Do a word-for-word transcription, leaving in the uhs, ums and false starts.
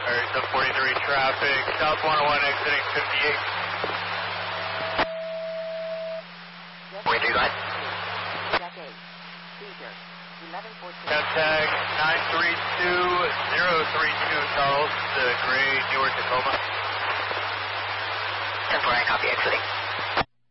Alright, sub forty-three traffic, South one oh one exiting fifty-eight. forty-three, go ahead. Contact nine three two zero three two, Charles, the gray Newark Tacoma. ten four, I copy, exiting.